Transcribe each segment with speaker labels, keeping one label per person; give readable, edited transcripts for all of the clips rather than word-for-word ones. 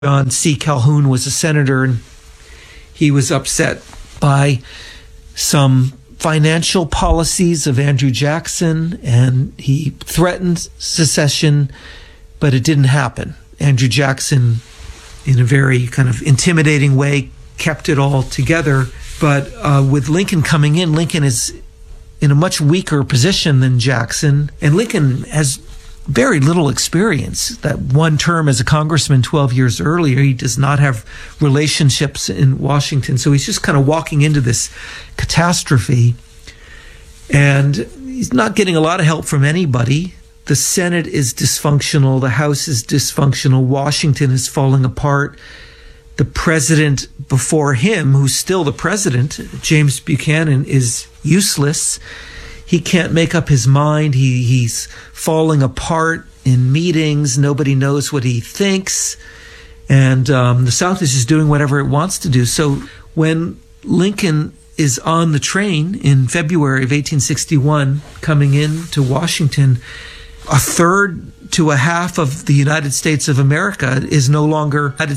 Speaker 1: John C. Calhoun was a senator, and he was upset by some financial policies of Andrew Jackson, and he threatened secession, but it didn't happen. Andrew Jackson, in a very kind of intimidating way, kept it all together. But with Lincoln coming in, Lincoln is in a much weaker position than Jackson, and Lincoln has very little experience. That one term as a congressman 12 years earlier, he does not have relationships in Washington. So he's just kind of walking into this catastrophe. And he's not getting a lot of help from anybody. The Senate is dysfunctional. The House is dysfunctional. Washington is falling apart. The president before him, who's still the president, James Buchanan, is useless. He can't make up his mind. He's falling apart in meetings. Nobody knows what he thinks. And the South is just doing whatever it wants to do. So when Lincoln is on the train in February of 1861 coming into Washington, a third to a half of the United States of America is no longer in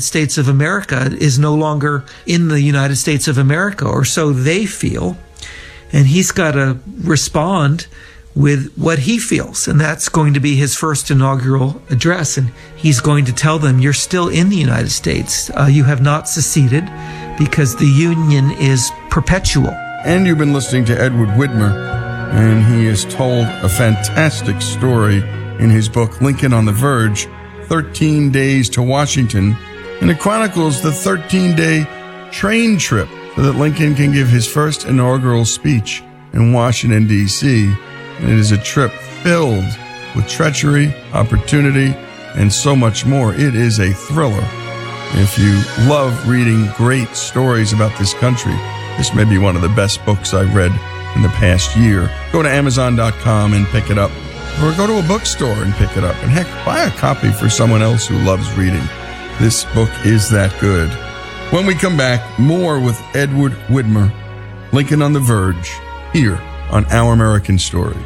Speaker 1: the United States of America, or so they feel. And he's got to respond with what he feels. And that's going to be his first inaugural address. And he's going to tell them, you're still in the United States. You have not seceded because the Union is perpetual.
Speaker 2: And you've been listening to Edward Whitmer, and he has told a fantastic story in his book, Lincoln on the Verge, 13 Days to Washington. And it chronicles the 13-day train trip so that Lincoln can give his first inaugural speech in Washington, D.C. And it is a trip filled with treachery, opportunity, and so much more. It is a thriller. If you love reading great stories about this country, this may be one of the best books I've read in the past year. Go to Amazon.com and pick it up, or go to a bookstore and pick it up. And heck, buy a copy for someone else who loves reading. This book is that good. When we come back, more with Edward Whitmer, Lincoln on the Verge, here on Our American Stories.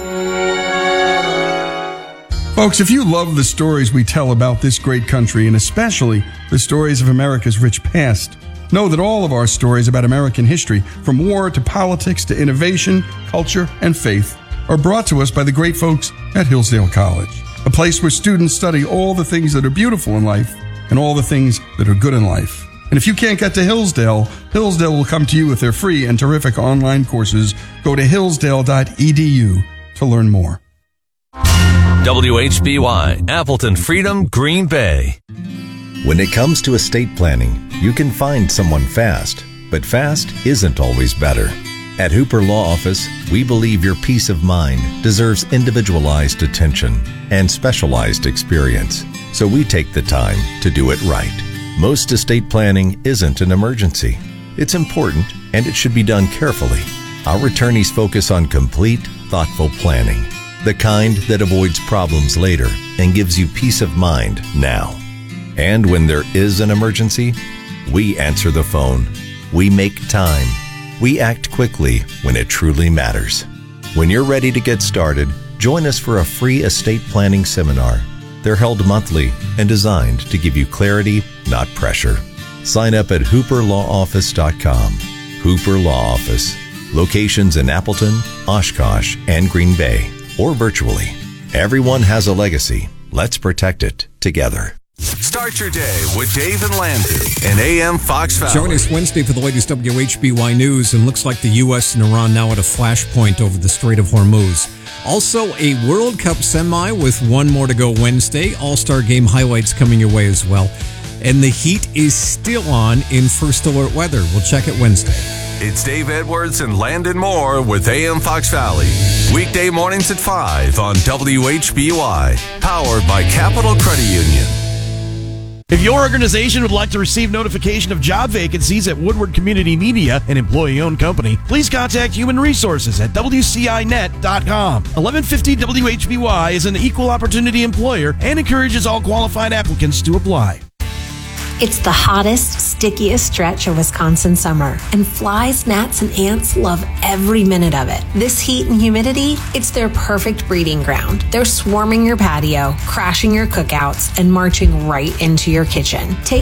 Speaker 2: Folks, if you love the stories we tell about this great country, and especially the stories of America's rich past, know that all of our stories about American history, from war to politics to innovation, culture, and faith, are brought to us by the great folks at Hillsdale College, a place where students study all the things that are beautiful in life and all the things that are good in life. And if you can't get to Hillsdale, Hillsdale will come to you with their free and terrific online courses. Go to hillsdale.edu to learn more.
Speaker 3: WHBY, Appleton Freedom, Green Bay.
Speaker 4: When it comes to estate planning, you can find someone fast, but fast isn't always better. At Hooper Law Office, we believe your peace of mind deserves individualized attention and specialized experience, so we take the time to do it right. Most estate planning isn't an emergency. It's important, and it should be done carefully. Our attorneys focus on complete, thoughtful planning, the kind that avoids problems later and gives you peace of mind now. And when there is an emergency, we answer the phone. We make time. We act quickly when it truly matters. When you're ready to get started, join us for a free estate planning seminar. They're held monthly and designed to give you clarity, not pressure. Sign up at hooperlawoffice.com. Hooper Law Office. Locations in Appleton, Oshkosh, and Green Bay, or virtually. Everyone has a legacy. Let's protect it together.
Speaker 3: Start your day with Dave and Landon and AM Fox Valley.
Speaker 5: Join us Wednesday for the latest WHBY news, and looks like the U.S. and Iran now at a flashpoint over the Strait of Hormuz. Also, a World Cup semi with one more to go Wednesday. All-Star Game highlights coming your way as well. And the heat is still on in First Alert weather. We'll check it Wednesday.
Speaker 3: It's Dave Edwards and Landon Moore with AM Fox Valley. Weekday mornings at 5 on WHBY. Powered by Capital Credit Union.
Speaker 6: If your organization would like to receive notification of job vacancies at Woodward Community Media, an employee-owned company, please contact Human Resources at WCINet.com. 1150 WHBY is an equal opportunity employer and encourages all qualified applicants to apply.
Speaker 7: It's the hottest, stickiest stretch of Wisconsin summer, and flies, gnats, and ants love every minute of it. This heat and humidity, it's their perfect breeding ground. They're swarming your patio, crashing your cookouts, and marching right into your kitchen. Take